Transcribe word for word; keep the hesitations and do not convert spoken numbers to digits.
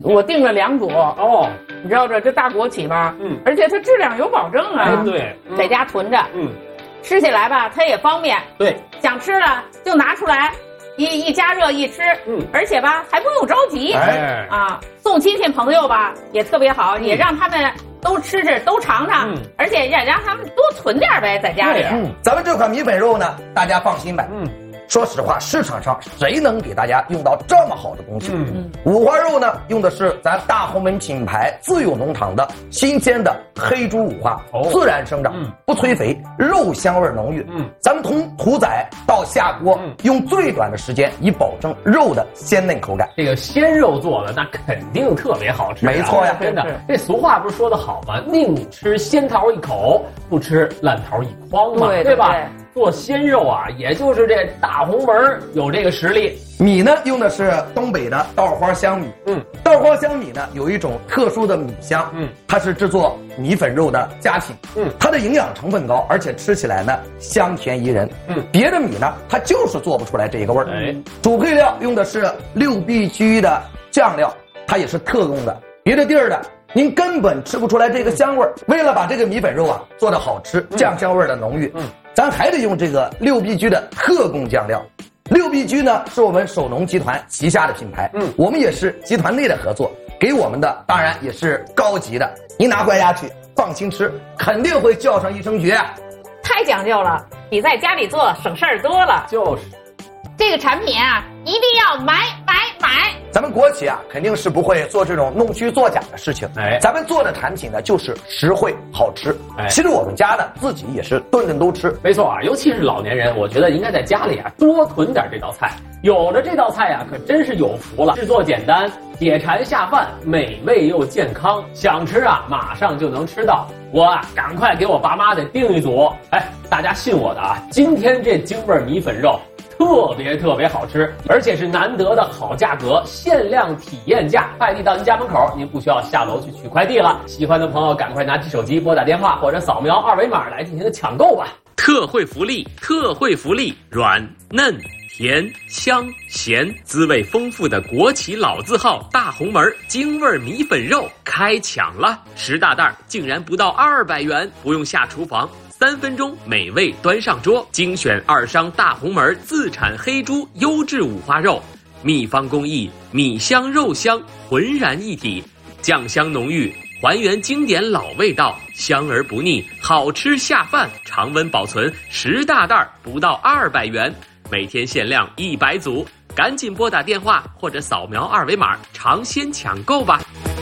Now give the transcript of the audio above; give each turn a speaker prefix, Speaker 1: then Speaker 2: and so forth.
Speaker 1: 我订了两组
Speaker 2: 哦，
Speaker 1: 你知道这这大国企吧？
Speaker 2: 嗯，
Speaker 1: 而且它质量有保证啊。
Speaker 2: 哎，对，
Speaker 1: 嗯、在家囤着，
Speaker 2: 嗯，
Speaker 1: 吃起来吧，它也方便。
Speaker 2: 对，
Speaker 1: 想吃了就拿出来，一一加热一吃，
Speaker 2: 嗯，
Speaker 1: 而且吧还不用着急。
Speaker 2: 哎，
Speaker 1: 啊，送亲戚朋友吧也特别好，嗯、也让他们都吃吃，都尝尝，嗯，而且也让他们多囤点呗，在家里。
Speaker 3: 嗯，咱们这款米粉肉呢，大家放心买。
Speaker 2: 嗯。
Speaker 3: 说实话，市场上谁能给大家用到这么好的东西？
Speaker 2: 嗯，
Speaker 3: 五花肉呢，用的是咱大红门品牌自有农场的新鲜的黑猪五花，哦、自然生长，嗯、不催肥，肉香味浓郁。嗯，咱们从屠宰到下锅，嗯、用最短的时间，以保证肉的鲜嫩口感。
Speaker 2: 这个鲜肉做的那肯定特别好吃、啊，
Speaker 3: 没错呀，
Speaker 2: 真的。这俗话不是说得好吗？宁吃鲜桃一口，不吃烂桃一筐嘛，
Speaker 1: 对,
Speaker 2: 对吧？对做鲜肉啊，也就是这大红门有这个实力。
Speaker 3: 米呢，用的是东北的稻花香米。嗯，稻花香米呢，有一种特殊的米香。嗯，它是制作米粉肉的佳品。嗯，它的营养成分高，而且吃起来呢香甜宜人。嗯，别的米呢，它就是做不出来这个味儿。哎，主配料用的是六必居的酱料，它也是特供的，别的地儿的您根本吃不出来这个香味儿。为了把这个米粉肉啊做得好吃，酱香味儿的浓郁，嗯，咱还得用这个六必居的特供酱料。六必居呢是我们首农集团旗下的品牌，嗯，我们也是集团内的合作，给我们的当然也是高级的，您拿回家去放心吃，肯定会叫上一声绝啊！
Speaker 1: 太讲究了，比在家里做省事儿多了。
Speaker 2: 就是，
Speaker 1: 这个产品啊，一定要买买买！
Speaker 3: 咱们国企啊，肯定是不会做这种弄虚作假的事情。
Speaker 2: 哎，
Speaker 3: 咱们做的产品呢，就是实惠好吃。哎，其实我们家呢自己也是顿顿都吃。
Speaker 2: 没错啊，尤其是老年人，我觉得应该在家里啊多囤点这道菜。有了这道菜啊，可真是有福了。制作简单，解馋下饭，美味又健康，想吃啊马上就能吃到。我啊，赶快给我爸妈得订一组。哎，大家信我的啊，今天这京味米粉肉特别特别好吃，而且是难得的好价格，限量体验价，快递到您家门口，您不需要下楼去取快递了。喜欢的朋友赶快拿起手机拨打电话或者扫描二维码来进行抢购吧。
Speaker 4: 特惠福利，特惠福利，软嫩甜香咸，滋味丰富的国企老字号大红门京味米粉肉开抢了，十大袋竟然不到二百元，不用下厨房，三分钟美味端上桌，精选二商大红门自产黑猪优质五花肉，秘方工艺，米香肉香浑然一体，酱香浓郁，还原经典老味道，香而不腻，好吃下饭，常温保存，十大袋不到二百元，每天限量一百组，赶紧拨打电话或者扫描二维码尝鲜抢购吧。